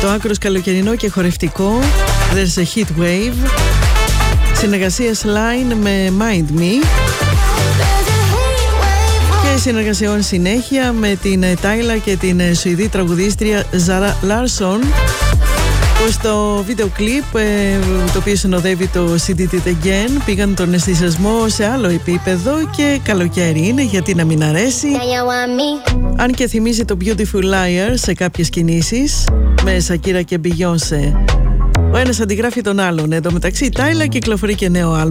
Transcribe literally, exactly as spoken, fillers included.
Το άκρος καλοκαιρινό και χορευτικό There's a Heat Wave, συνεργασία Line με Mind Me και συνεργασιών συνέχεια με την Τάιλα και την Σουηδή τραγουδίστρια Ζάρα Λάρσον, που στο βίντεο κλιπ, το οποίο συνοδεύει το She Did It Again, πήγαν τον αισθησιασμό σε άλλο επίπεδο και καλοκαίρι είναι, γιατί να μην αρέσει. Αν και θυμίζει το Beautiful Liar σε κάποιες κινήσεις με Σακίρα και Μπιγιόνσε. Ο ένας αντιγράφει τον άλλον. Εν τω μεταξύ η Τάιλα κυκλοφορεί και νέο άλμπουμ